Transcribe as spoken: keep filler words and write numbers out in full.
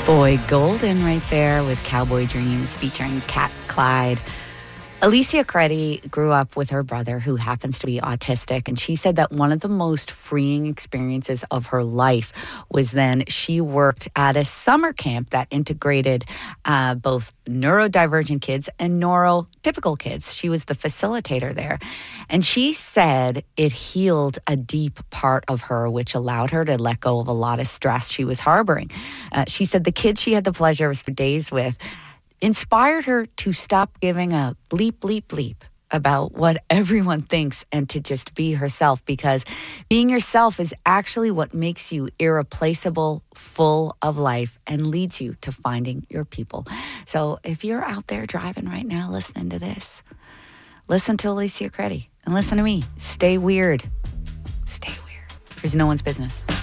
Boy Golden right there with Cowboy Dreams featuring Cat Clyde. Alicia Credi grew up with her brother who happens to be autistic, and she said that one of the most freeing experiences of her life was then she worked at a summer camp that integrated uh, both neurodivergent kids and neurotypical kids. She was the facilitator there, and she said it healed a deep part of her, which allowed her to let go of a lot of stress she was harboring. Uh, she said the kids she had the pleasure of spending days with inspired her to stop giving a bleep, bleep, bleep about what everyone thinks and to just be herself, because being yourself is actually what makes you irreplaceable, full of life, and leads you to finding your people. So if you're out there driving right now listening to this, listen to Alicia Credi and listen to me. Stay weird. Stay weird. There's no one's business.